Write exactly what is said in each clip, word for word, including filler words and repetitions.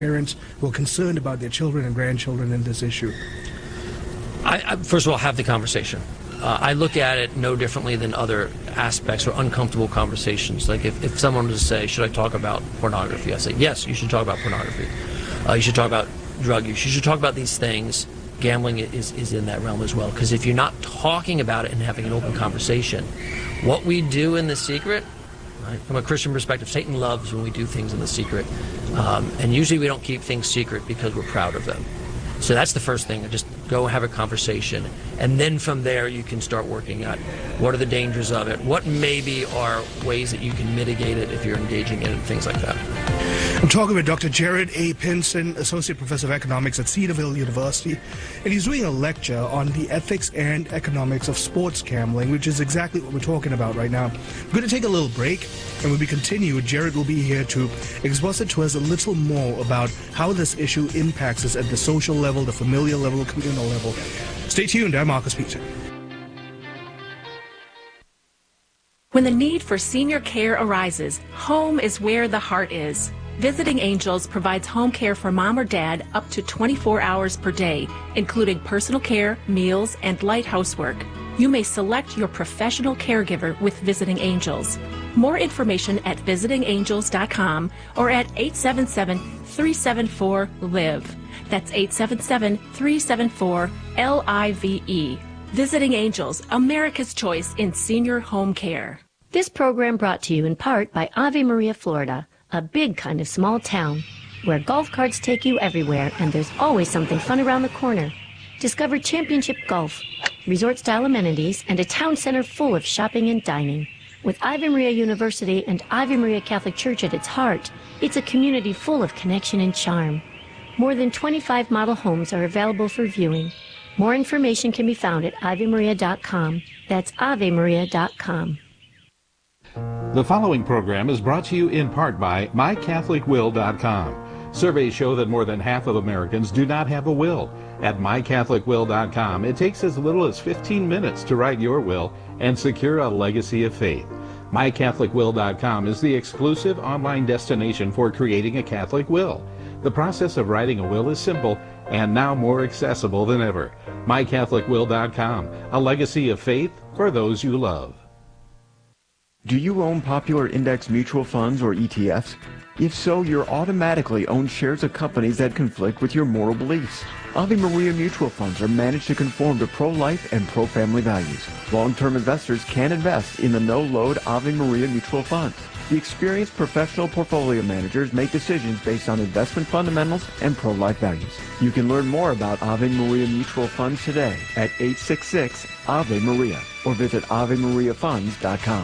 parents who are concerned about their children and grandchildren in this issue? I, I, first of all, have the conversation. Uh, I look at it no differently than other aspects or uncomfortable conversations. Like if, if someone was to say, should I talk about pornography? I say, yes, you should talk about pornography. Uh, you should talk about drug use. You should talk about these things. Gambling is, is in that realm as well. Because if you're not talking about it and having an open conversation, what we do in the secret, right, from a Christian perspective, Satan loves when we do things in the secret. Um, and usually we don't keep things secret because we're proud of them. So that's the first thing. Just go have a conversation. And then from there you can start working at what are the dangers of it, what maybe are ways that you can mitigate it if you're engaging in it, things like that. I'm talking with Doctor Jared A. Pinson, Associate Professor of Economics at Cedarville University, and he's doing a lecture on the ethics and economics of sports gambling, which is exactly what we're talking about right now. We're going to take a little break, and when we continue, Jared will be here to exposit to us a little more about how this issue impacts us at the social level, the familial level, the communal level. Stay tuned. I'm Marcus Peter. When the need for senior care arises, home is where the heart is. Visiting Angels provides home care for mom or dad up to twenty-four hours per day, including personal care, meals, and light housework. You may select your professional caregiver with Visiting Angels. More information at visiting angels dot com or at eight seven seven, three seven four, L I V E. That's eight seven seven, three seven four, L I V E. Visiting Angels, America's choice in senior home care. This program brought to you in part by Ave Maria, Florida, a big kind of small town where golf carts take you everywhere and there's always something fun around the corner. Discover championship golf, resort-style amenities, and a town center full of shopping and dining. With Ave Maria University and Ave Maria Catholic Church at its heart, it's a community full of connection and charm. More than twenty-five model homes are available for viewing. More information can be found at ave maria dot com. That's ave maria dot com. The following program is brought to you in part by my catholic will dot com. Surveys show that more than half of Americans do not have a will. At my catholic will dot com, it takes as little as fifteen minutes to write your will and secure a legacy of faith. my catholic will dot com is the exclusive online destination for creating a Catholic will. The process of writing a will is simple and now more accessible than ever. my catholic will dot com, a legacy of faith for those you love. Do you own popular index mutual funds or E T Fs? If so, you're automatically own shares of companies that conflict with your moral beliefs. Ave Maria mutual funds are managed to conform to pro-life and pro-family values. Long-term investors can invest in the no-load Ave Maria mutual funds. The experienced professional portfolio managers make decisions based on investment fundamentals and pro-life values. You can learn more about Ave Maria mutual funds today at eight six six, A V E Maria or visit ave maria funds dot com.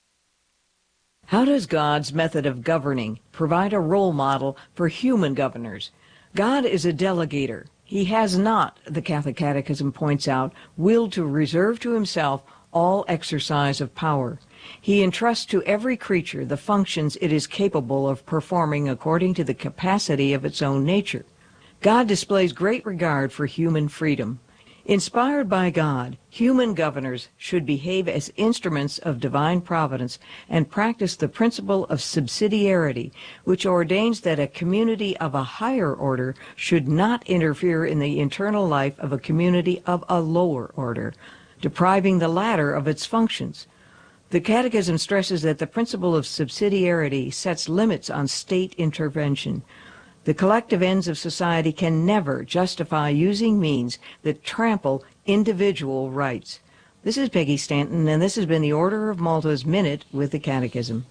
How does God's method of governing provide a role model for human governors? God is a delegator. He has not, the Catholic Catechism points out, willed to reserve to himself all exercise of power. He entrusts to every creature the functions it is capable of performing according to the capacity of its own nature. God displays great regard for human freedom. Inspired by God, human governors should behave as instruments of divine providence and practice the principle of subsidiarity, which ordains that a community of a higher order should not interfere in the internal life of a community of a lower order, depriving the latter of its functions. The Catechism stresses that the principle of subsidiarity sets limits on state intervention. The collective ends of society can never justify using means that trample individual rights. This is Peggy Stanton, and this has been the Order of Malta's Minute with the Catechism.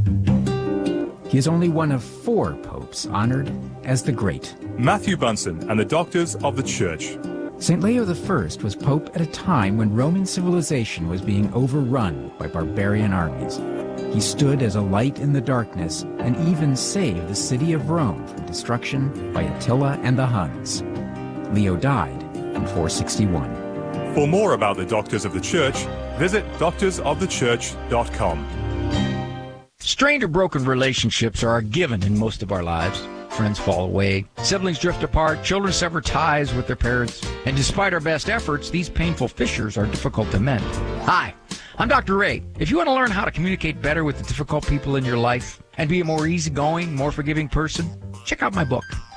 He is only one of four popes honored as the Great. Matthew Bunsen and the Doctors of the Church. Saint Leo the First was pope at a time when Roman civilization was being overrun by barbarian armies. He stood as a light in the darkness and even saved the city of Rome from destruction by Attila and the Huns. Leo died in four sixty-one. For more about the Doctors of the Church, visit doctors of the church dot com. Strained or broken relationships are a given in most of our lives. Friends fall away, siblings drift apart, children sever ties with their parents, and despite our best efforts, these painful fissures are difficult to mend. Hi, I'm Doctor Ray. If you want to learn how to communicate better with the difficult people in your life and be a more easygoing, more forgiving person, check out my book,